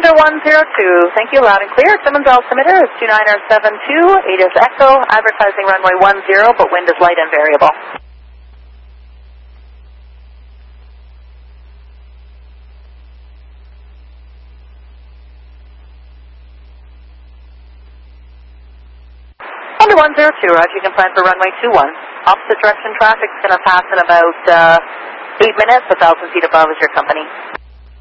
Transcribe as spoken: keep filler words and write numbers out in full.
Under one zero two, thank you, loud and clear. Simmons altimeter is two nine seven two, eight is Echo, advertising runway one zero, but wind is light and variable. Under one zero two, Roger, you can plan for runway two one. Opposite direction traffic is going to pass in about uh, eight minutes, one thousand feet above is your company.